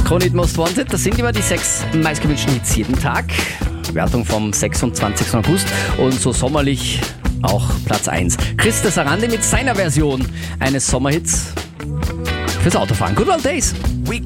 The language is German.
Kronit Most Wanted, das sind immer die 6 meistgewünschten Hits jeden Tag. Wertung vom 26. August und so sommerlich auch Platz 1. Christa Sarandi mit seiner Version eines Sommerhits fürs Autofahren. Good Old Days. We